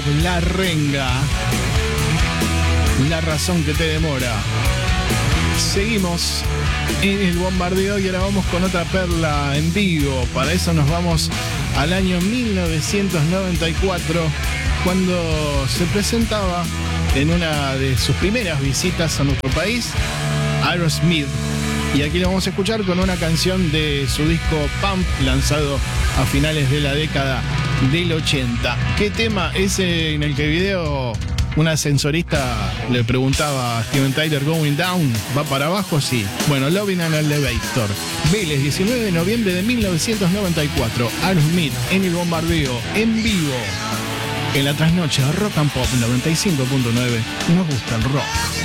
Pop, La Renga. La razón que te demora. Seguimos en el bombardeo y ahora vamos con otra perla en vivo. Para eso nos vamos al año 1994, cuando se presentaba en una de sus primeras visitas a nuestro país Aerosmith. Y aquí lo vamos a escuchar con una canción de su disco Pump, lanzado a finales de la década del 80. ¿Qué tema? Ese en el que el video, una ascensorista le preguntaba a Steven Tyler, ¿Going Down? ¿Va para abajo? Sí. Bueno, Lovin' an Elevator. Vélez, 19 de noviembre de 1994. Aerosmith en el bombardeo, en vivo. En la trasnoche, Rock and Pop 95.9. Nos gusta el rock.